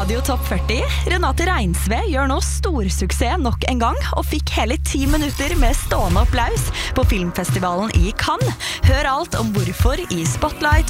Radio Topp 40. Renate Reinsve gjør nå storsuksess nok en gang, og fikk hele 10 minutter med stående applaus på filmfestivalen i Cannes. Hør alt om hvorfor i Spotlight